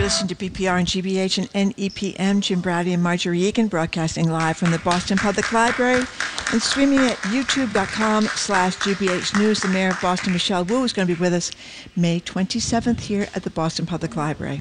listening to BPR and GBH and NEPM, Jim Brady and Marjorie Egan, broadcasting live from the Boston Public Library and streaming at youtube.com/GBH News. The Mayor of Boston, Michelle Wu, is going to be with us May 27th here at the Boston Public Library.